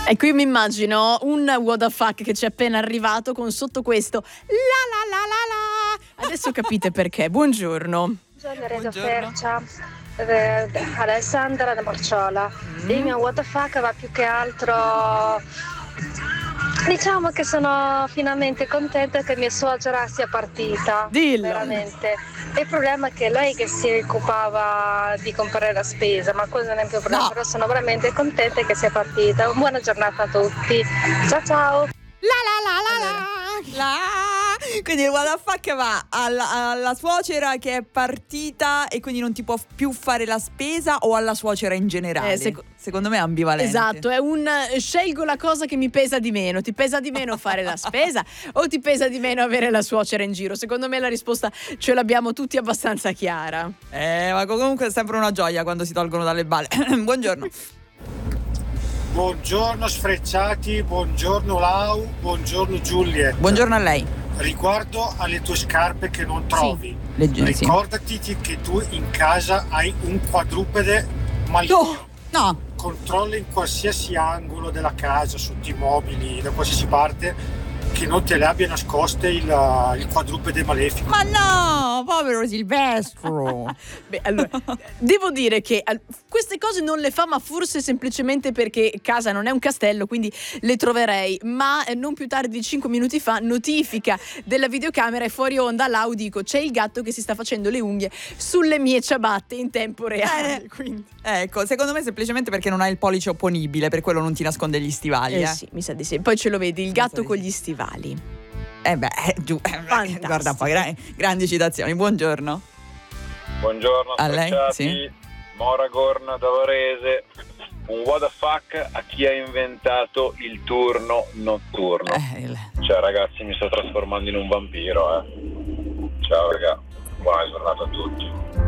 Ecco, io mi immagino un what the fuck che ci è appena arrivato con sotto questo la. Adesso capite perché. Buongiorno. Buongiorno Reggio Fercia, Alessandra da Marciola. Il mio what the fuck va più che altro. Diciamo che sono finalmente contenta che mia suocera sia partita. Dillo. Veramente. Il problema è che lei che si occupava di comprare la spesa, ma quello non è più un problema, però sono veramente contenta che sia partita. Buona giornata a tutti. Ciao ciao. Quindi il what the fuck va alla suocera che è partita e quindi non ti può più fare la spesa, o alla suocera in generale? Secondo me è ambivalente. Esatto, è un scelgo la cosa che mi pesa di meno. Ti pesa di meno fare la spesa o ti pesa di meno avere la suocera in giro? Secondo me la risposta ce l'abbiamo tutti abbastanza chiara. Ma comunque è sempre una gioia quando si tolgono dalle balle. Buongiorno. Buongiorno sfrecciati, buongiorno Lau, buongiorno Giulietta. Buongiorno a lei. Riguardo alle tue scarpe che non trovi, ricordati che tu in casa hai un quadrupede maligno. No. Controlla in qualsiasi angolo della casa, sotto i mobili, da qualsiasi parte, che non te le abbia nascoste il quadrupede malefico. Ma no, povero Silvestro. Beh, allora, devo dire che queste cose non le fa, ma forse semplicemente perché casa non è un castello, quindi le troverei. Ma non più tardi di 5 minuti fa, notifica della videocamera, e fuori onda dico: c'è il gatto che si sta facendo le unghie sulle mie ciabatte in tempo reale. Quindi. Ecco, secondo me semplicemente perché non hai il pollice opponibile, per quello non ti nasconde gli stivali. Sì, mi sa di sì. Poi ce lo vedi, il gatto con gli stivali. Giù. Guarda poi, grandi citazioni. Buongiorno. Buongiorno a lei, sì. Moragorn da Varese. Un what the fuck a chi ha inventato il turno notturno. Cioè ragazzi, mi sto trasformando in un vampiro. Ciao raga, buona giornata a tutti.